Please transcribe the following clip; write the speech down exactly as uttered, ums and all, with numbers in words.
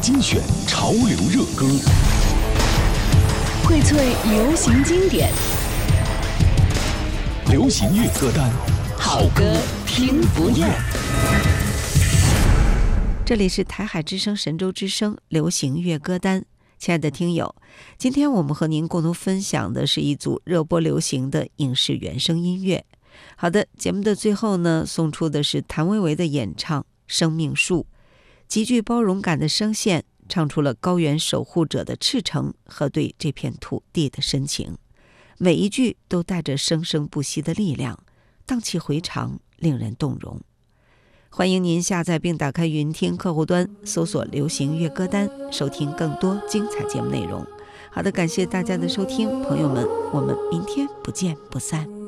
精选潮流热歌， 荟萃流行经典， 流行乐歌单，好歌听不厌。 这里是台海之声神州之声流行乐歌单。亲爱的听友，今天我们和您共同分享的是一组热播流行的影视原声音乐。好的，节目的最后呢，送出的是谭维维的演唱《生命树》，极具包容感的声线唱出了高原守护者的赤诚和对这片土地的深情，每一句都带着生生不息的力量，荡气回肠，令人动容。欢迎您下载并打开云听客户端，搜索流行乐歌单，收听更多精彩节目内容。好的，感谢大家的收听，朋友们，我们明天不见不散。